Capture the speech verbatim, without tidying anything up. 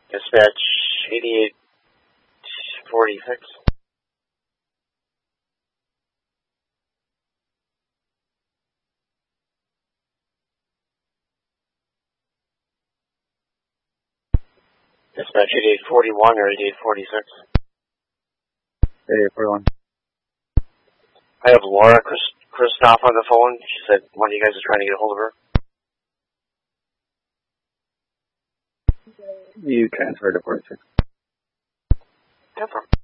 Dispatch eighty-eight forty-six. Dispatch eighty-eight forty-one or eighty-eight forty-six. eighty-eight forty-one. I have Laura Christ- Christoph on the phone. She said one of you guys is trying to get a hold of her. You transferred to forty-six. No problem.